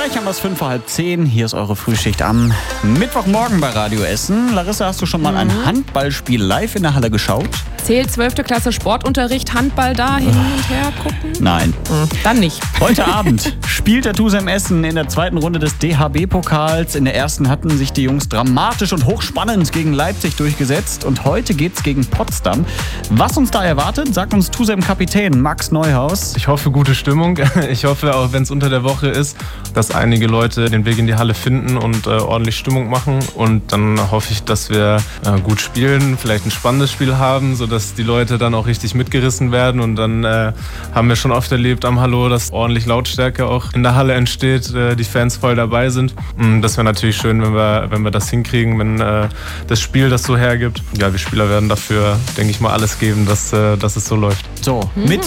Gleich haben wir es 5:30. Hier ist eure Frühschicht am Mittwochmorgen bei Radio Essen. Larissa, hast du schon mal ein Handballspiel live in der Halle geschaut? Zählt 12. Klasse Sportunterricht, Handball da hin und her gucken? Nein. Dann nicht. Heute Abend spielt der TuSem Essen in der zweiten Runde des DHB-Pokals. In der ersten hatten sich die Jungs dramatisch und hochspannend gegen Leipzig durchgesetzt. Und heute geht's gegen Potsdam. Was uns da erwartet, sagt uns TuSem-Kapitän Max Neuhaus. Ich hoffe, gute Stimmung. Ich hoffe, auch wenn es unter der Woche ist, dass einige Leute den Weg in die Halle finden und ordentlich Stimmung machen. Und dann hoffe ich, dass wir gut spielen, vielleicht ein spannendes Spiel haben, sodass die Leute dann auch richtig mitgerissen werden. Und dann haben wir schon oft erlebt am Hallo, dass ordentlich Lautstärke auch in der Halle entsteht, die Fans voll dabei sind. Das wäre natürlich schön, wenn wir das hinkriegen, wenn das Spiel das so hergibt. Ja, wir Spieler werden dafür, denke ich mal, alles geben, dass es so läuft. So, mit